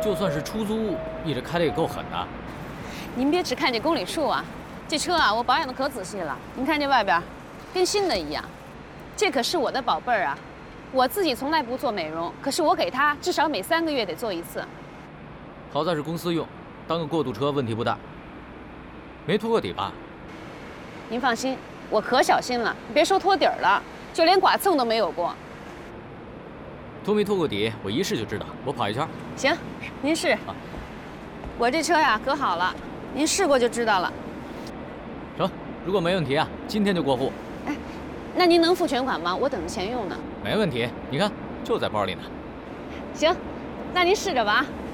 就算是出租，你这开的也够狠的。 您别只看这公里数啊，这车啊我保养的可仔细了。您看这外边，跟新的一样。这可是我的宝贝儿啊，我自己从来不做美容，可是我给他至少每3个月得做一次。 好在是公司用，当个过渡车问题不大。没拖过底吧？ 您放心，我可小心了，别说拖底儿了，就连剐蹭都没有过。 拖没拖过底，我一试就知道。我跑一圈。 行，您试。我这车呀可好了，您试过就知道了。 成，如果没问题啊，今天就过户。 哎，那您能付全款吗？我等着钱用呢。 没问题，你看就在包里呢。 行，那您试着吧啊。